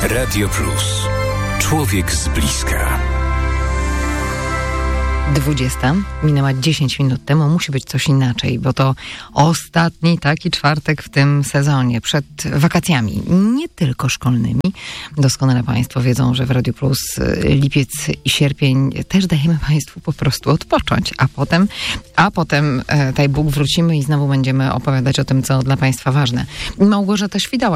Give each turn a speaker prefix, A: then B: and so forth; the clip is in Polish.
A: Radio Plus. Człowiek z bliska.
B: 20. Minęła 10 minut temu. Musi być coś inaczej, bo to ostatni taki czwartek w tym sezonie, przed wakacjami. Nie tylko szkolnymi. Doskonale Państwo wiedzą, że w Radio Plus lipiec i sierpień też dajemy Państwu po prostu odpocząć. A potem daj Bóg, wrócimy i znowu będziemy opowiadać o tym, co dla Państwa ważne. Małgorzata Świdała